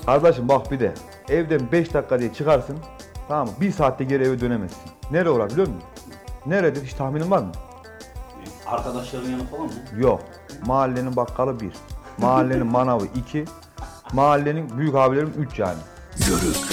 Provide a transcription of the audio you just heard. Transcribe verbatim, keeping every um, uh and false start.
Kardeşim bak bir de evden beş dakika diye çıkarsın. Tamam mı? Bir saatte geri eve dönemezsin. Nereye uğrar biliyor musun? Nerededir? Hiç tahminin var mı? Arkadaşların yanı falan mı? Yok. Mahallenin bakkalı bir. Mahallenin manavı iki. Mahallenin büyük abilerim üç yani. Yörük.